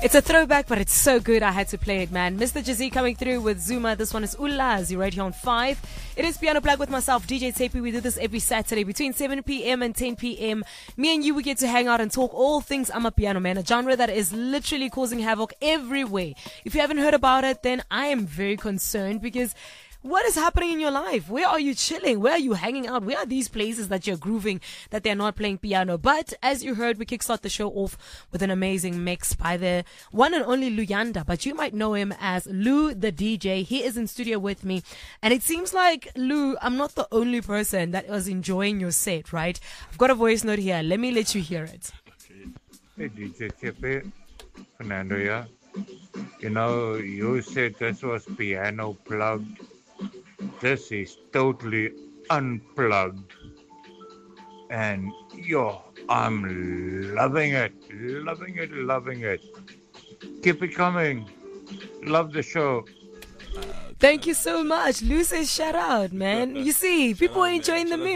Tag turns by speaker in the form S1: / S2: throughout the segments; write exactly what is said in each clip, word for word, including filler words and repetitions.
S1: It's a throwback, but it's so good I had to play it, man. Mister Jazzy coming through with Zuma. This one is Ulazi right here on five. It is Piano Plug with myself, D J Tapey. We do this every Saturday between seven p.m. and ten p.m. Me and you, we get to hang out and talk all things Amapiano, man. A genre that is literally causing havoc everywhere. If you haven't heard about it, then I am very concerned because what is happening in your life? Where are you chilling? Where are you hanging out? Where are these places that you're grooving that they're not playing piano? But as you heard, we kickstart the show off with an amazing mix by the one and only Luyanda. But you might know him as Lou the D J. He is in studio with me. And it seems like, Lou, I'm not the only person that was enjoying your set, right? I've got a voice note here. Let me let you hear it.
S2: Hey, D J Tepe, Fernando, yeah. You know, you said this was piano plugged. This is totally unplugged. And yo, I'm loving it, loving it, loving it. Keep it coming. Love the show.
S1: Thank you so much. Lou says shout out, man. You see, people are enjoying the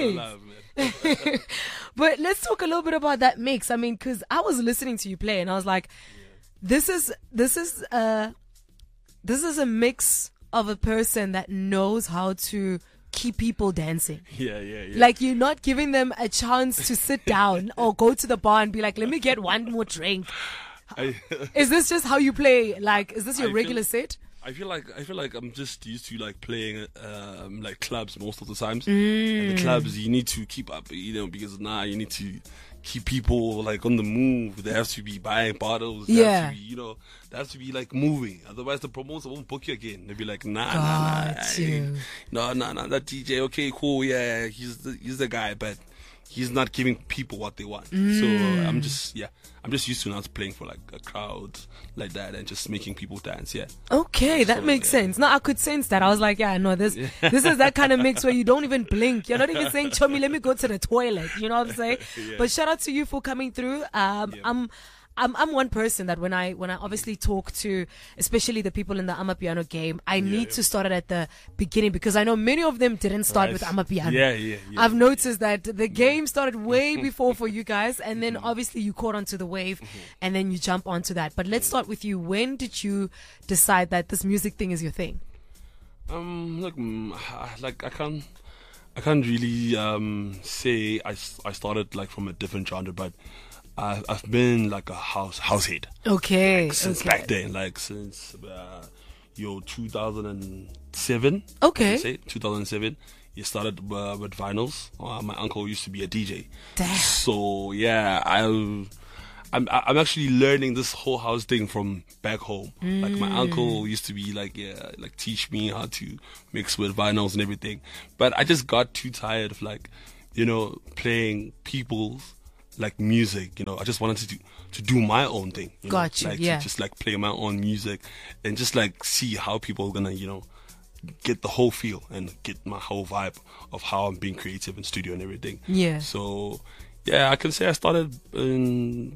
S1: mix. But let's talk a little bit about that mix. I mean, because I was listening to you play and I was like, this is, this is, uh, this is a mix of a person that knows how to keep people dancing.
S3: Yeah, yeah, yeah.
S1: Like, you're not giving them a chance to sit down or go to the bar and be like, let me get one more drink.
S3: I,
S1: Is this just how you play? Like, is this your
S3: I
S1: regular
S3: feel,
S1: set?
S3: I feel like I feel like I'm just used to like playing um, like clubs most of the times.
S1: Mm.
S3: And the clubs you need to keep up, you know, because now you need to keep people like on the move. They have to be buying bottles. They
S1: Yeah.
S3: have to be, you know, they have to be like moving. Otherwise, the promoter won't book you again. They'll be like, nah,
S1: Got
S3: nah, nah,
S1: you.
S3: no, no, no, that D J, okay, cool, yeah, he's the, he's the guy, but he's not giving people what they want.
S1: Mm.
S3: So I'm just, yeah, I'm just used to not playing for like a crowd like that and just making people dance. Yeah.
S1: Okay, that
S3: So,
S1: makes
S3: yeah.
S1: sense. No, I could sense that. I was like, yeah, no, this this is that kind of mix where you don't even blink. You're not even saying, Chomi, let me go to the toilet. You know what I'm saying?
S3: Yeah.
S1: But shout out to you for coming through. Um,
S3: Yeah.
S1: I'm. I'm I'm one person that when I when I obviously talk to especially the people in the Amapiano game, I need
S3: yeah.
S1: to start it at the beginning because I know many of them didn't start
S3: Right.
S1: with Amapiano.
S3: Yeah, yeah, yeah.
S1: I've noticed that the game started way before for you guys, and then obviously you caught onto the wave, and then you jump onto that. But let's start with you. When did you decide that this music thing is your thing?
S3: Um, look, mm, I- like I can't, I can't really um say I, s- I started like from a different genre, but I, I've been like a house househead
S1: Okay,
S3: since
S1: okay.
S3: back then, like since uh, yo two thousand seven.
S1: Okay.
S3: I say two thousand seven. You started uh, with vinyls. Uh, my uncle used to be a D J.
S1: Damn.
S3: So yeah, I. I'm I'm actually learning this whole house thing from back home. Like my uncle used to be like, yeah, like teach me how to mix with vinyls and everything. But I just got too tired of like, you know, playing people's like music. You know, I just wanted to do, to do my own thing. You
S1: Got
S3: know?
S1: you,
S3: Like
S1: yeah.
S3: to just like play my own music and just like see how people are gonna, you know, get the whole feel and get my whole vibe of how I'm being creative in studio and everything.
S1: Yeah.
S3: So, yeah, I can say I started in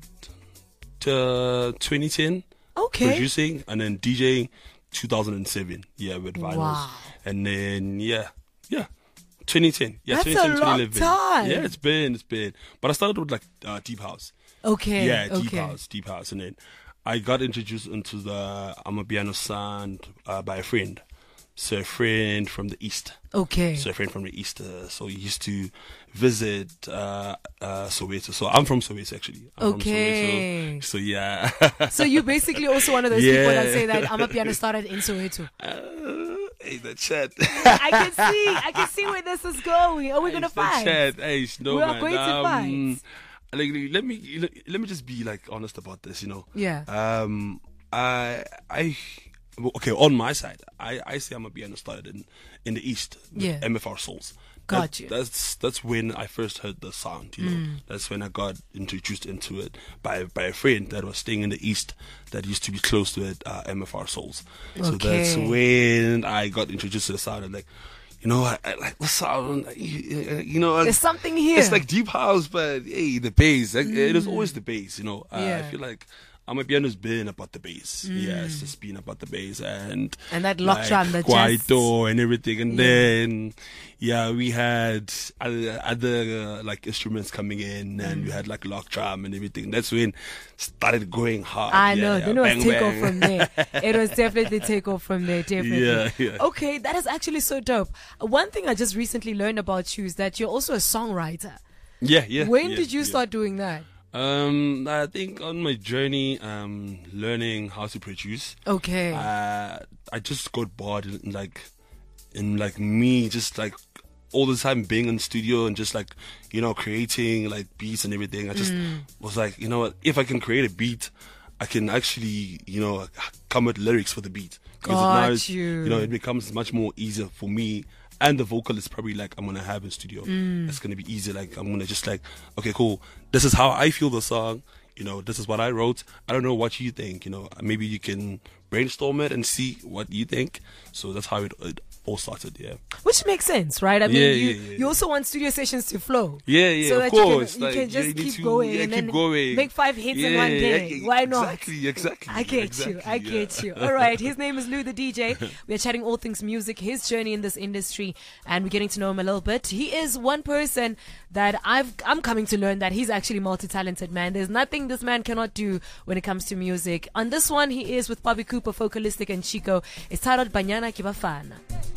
S3: uh, twenty ten
S1: Okay.
S3: producing and then DJing two thousand seven. Yeah, with vinyls.
S1: Wow.
S3: And then yeah, yeah, twenty ten. Yeah,
S1: That's a
S3: twenty ten,
S1: long
S3: twenty eleven.
S1: time.
S3: Yeah, it's been, it's been. But I started with like uh, deep house.
S1: Okay.
S3: Yeah, deep
S1: okay.
S3: house, deep house, and then I got introduced into the Amapiano sound uh, by a friend. So a friend from the east.
S1: Okay.
S3: So a friend from the east. Uh, so he used to visit uh, uh, Soweto. So I'm from Soweto actually. I'm
S1: Okay.
S3: From Soweto. So yeah.
S1: So you basically also one of those people that
S3: Yeah.
S1: say that Amapiano started in Soweto.
S3: uh, hey, the chat.
S1: I can see, I can see where this is going. Are we gonna
S3: the
S1: fight?
S3: Chat. Hey, no
S1: We are
S3: man.
S1: going to
S3: um,
S1: fight.
S3: Like, let me let me just be like honest about this. You know.
S1: Yeah.
S3: Um. I I. Okay, on my side, I, I say Amapiano started in, in the East, with
S1: Yeah.
S3: M F R Souls.
S1: Got
S3: That-
S1: you.
S3: That's that's when I first heard the sound. You know,
S1: Mm.
S3: that's when I got introduced into it by by a friend that was staying in the East that used to be close to it, uh, M F R Souls. So that's
S1: Okay.
S3: when I got introduced to the sound and like, you know, I, I like the sound. You, you know,
S1: There's something here.
S3: It's like deep house, but hey, the bass. Like, It is always the bass. You know, uh,
S1: Yeah.
S3: I feel like uh, my piano's been about the bass. Mm. Yeah, it's just been about the bass and
S1: and that lock
S3: like,
S1: drum, the
S3: Kwaito and everything. And
S1: yeah.
S3: then yeah, we had other, other uh, like instruments coming in, and mm. we had like lock drum and everything. That's when it started going hard.
S1: I
S3: yeah,
S1: know.
S3: yeah.
S1: Then it was
S3: bang,
S1: take
S3: bang.
S1: off from there. It was definitely take off from there. Definitely.
S3: Yeah, yeah.
S1: Okay, that is actually so dope. One thing I just recently learned about you is that you're also a songwriter.
S3: Yeah, yeah.
S1: When
S3: yeah,
S1: did you
S3: yeah.
S1: start doing that?
S3: Um, I think on my journey, um, learning how to produce.
S1: Okay.
S3: Uh, I just got bored in like, in like me, just like all the time being in the studio and just like, you know, creating like beats and everything. I just mm. was like, you know what, if I can create a beat, I can actually, you know, come with lyrics for the beat. Because
S1: Got
S3: now it's,
S1: you.
S3: you know, it becomes much more easier for me. And the vocal is probably like I'm gonna have in studio.
S1: Mm.
S3: It's gonna be easy. Like I'm gonna just like, okay, cool. This is how I feel the song. You know, this is what I wrote. I don't know what you think. You know, maybe you can brainstorm it and see what you think. So that's how it, it all started. Yeah.
S1: Which makes sense, right? I mean,
S3: yeah,
S1: you,
S3: yeah, yeah,
S1: you also want studio sessions to flow.
S3: Yeah, yeah,
S1: so
S3: of
S1: that
S3: course.
S1: You can, you
S3: like,
S1: can just
S3: yeah, you
S1: keep
S3: to,
S1: going
S3: yeah,
S1: and
S3: keep
S1: then
S3: going.
S1: make five hits
S3: yeah,
S1: in one day.
S3: yeah,
S1: Why not?
S3: Exactly, exactly.
S1: I get
S3: exactly,
S1: you. I get
S3: yeah.
S1: you. All right. His name is Lou the D J. We're chatting all things music, his journey in this industry, and we're getting to know him a little bit. He is one person that I've, I'm coming to learn that he's actually multi-talented, man. There's nothing this man cannot do when it comes to music. On this one, he is with Bobby Cooper, Focalistic, and Chico. It's titled Banyana Kibafana.